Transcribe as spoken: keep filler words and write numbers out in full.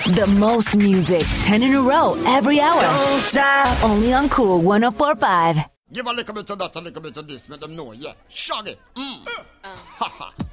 The most music, ten in a row, every hour. Don't stop. Only on Cool one oh four point five. Give a little bit of that, a little bit of this, make them know, yeah. Shaggy. Mm. Uh. Ha ha.